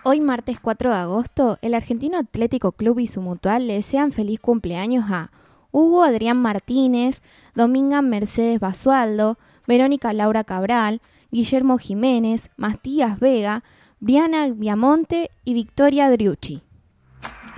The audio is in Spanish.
Hoy martes 4 de agosto, el Argentino Atlético Club y su mutual le desean feliz cumpleaños a Hugo Adrián Martínez, Dominga Mercedes Basualdo, Verónica Laura Cabral, Guillermo Jiménez, Matías Vega, Briana Viamonte y Victoria Driucci.